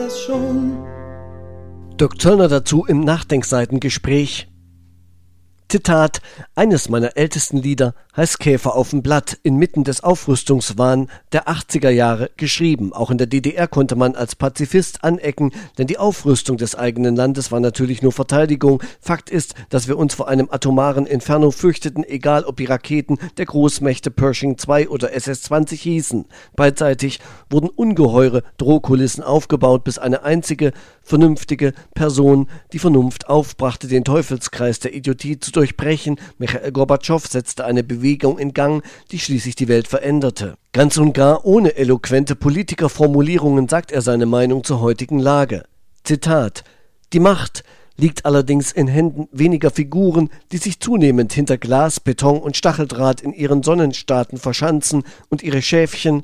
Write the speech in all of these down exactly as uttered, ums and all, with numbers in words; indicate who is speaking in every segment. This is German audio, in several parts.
Speaker 1: Dirk Zöllner dazu im Nachdenkseitengespräch. Zitat: Eines meiner ältesten Lieder heißt Käfer auf dem Blatt, inmitten des Aufrüstungswahn der achtziger Jahre geschrieben. Auch in der D D R konnte man als Pazifist anecken, denn die Aufrüstung des eigenen Landes war natürlich nur Verteidigung. Fakt ist, dass wir uns vor einem atomaren Inferno fürchteten, egal ob die Raketen der Großmächte Pershing zwei oder S S zwanzig hießen. Beidseitig wurden ungeheure Drohkulissen aufgebaut, bis eine einzige vernünftige Person die Vernunft aufbrachte, den Teufelskreis der Idiotie zu durchbrechen. Michail Gorbatschow setzte eine Bewegung in Gang, die schließlich die Welt veränderte. Ganz und gar ohne eloquente Politikerformulierungen sagt er seine Meinung zur heutigen Lage. Zitat: Die Macht liegt allerdings in Händen weniger Figuren, die sich zunehmend hinter Glas, Beton und Stacheldraht in ihren Sonnenstaaten verschanzen und ihre Schäfchen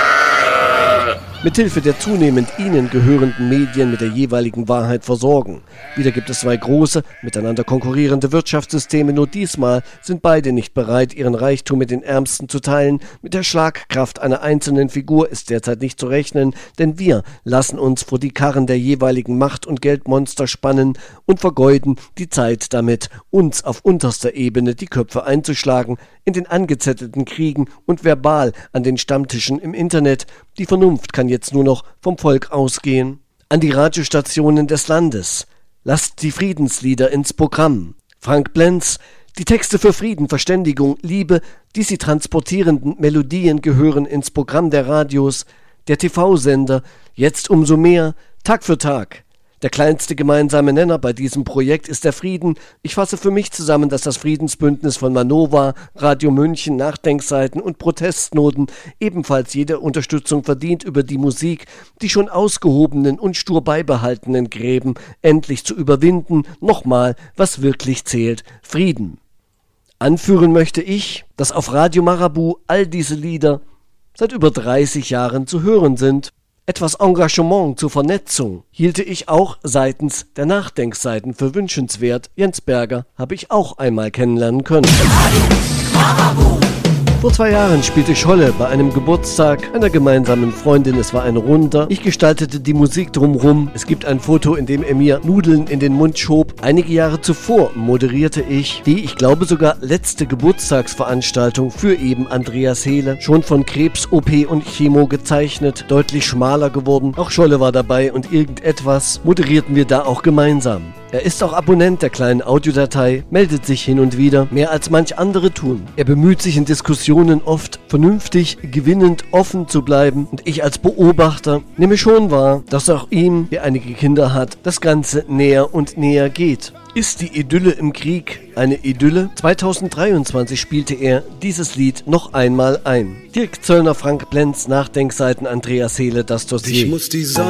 Speaker 1: mithilfe der zunehmend ihnen gehörenden Medien mit der jeweiligen Wahrheit versorgen. Wieder gibt es zwei große, miteinander konkurrierende Wirtschaftssysteme, nur diesmal sind beide nicht bereit, ihren Reichtum mit den Ärmsten zu teilen. Mit der Schlagkraft einer einzelnen Figur ist derzeit nicht zu rechnen, denn wir lassen uns vor die Karren der jeweiligen Macht- und Geldmonster spannen und vergeuden die Zeit damit, uns auf unterster Ebene die Köpfe einzuschlagen, in den angezettelten Kriegen und verbal an den Stammtischen im Internet. Die Vernunft kann jetzt nur noch vom Volk ausgehen. An die Radiostationen des Landes: Lasst die Friedenslieder ins Programm. Frank Blenz: Die Texte für Frieden, Verständigung, Liebe, die sie transportierenden Melodien gehören ins Programm der Radios. Der T V-Sender: Jetzt umso mehr, Tag für Tag. Der kleinste gemeinsame Nenner bei diesem Projekt ist der Frieden. Ich fasse für mich zusammen, dass das Friedensbündnis von Manova, Radio München, Nachdenkseiten und Protestnoten ebenfalls jede Unterstützung verdient, über die Musik die schon ausgehobenen und stur beibehaltenen Gräben endlich zu überwinden. Nochmal, was wirklich zählt: Frieden. Anführen möchte ich, dass auf Radio Marabu all diese Lieder seit über dreißig Jahren zu hören sind. Etwas Engagement zur Vernetzung hielte ich auch seitens der Nachdenkseiten für wünschenswert. Jens Berger habe ich auch einmal kennenlernen können. Vor zwei Jahren spielte Scholle bei einem Geburtstag einer gemeinsamen Freundin. Es war ein runder. Ich gestaltete die Musik drumrum. Es gibt ein Foto, in dem er mir Nudeln in den Mund schob. Einige Jahre zuvor moderierte ich die, ich glaube sogar letzte Geburtstagsveranstaltung für eben Andreas Hehle. Schon von Krebs-O P und Chemo gezeichnet, deutlich schmaler geworden. Auch Scholle war dabei und irgendetwas moderierten wir da auch gemeinsam. Er ist auch Abonnent der kleinen Audiodatei, meldet sich hin und wieder, mehr als manch andere tun. Er bemüht sich in Diskussionen oft, vernünftig, gewinnend, offen zu bleiben. Und ich als Beobachter nehme schon wahr, dass auch ihm, der einige Kinder hat, das Ganze näher und näher geht. Ist die Idylle im Krieg eine Idylle? zweitausenddreiundzwanzig spielte er dieses Lied noch einmal ein. Dirk Zöllner, Frank Blenz, Nachdenkseiten, Andreas Hehle, das Dossier.
Speaker 2: Ich muss die Sonne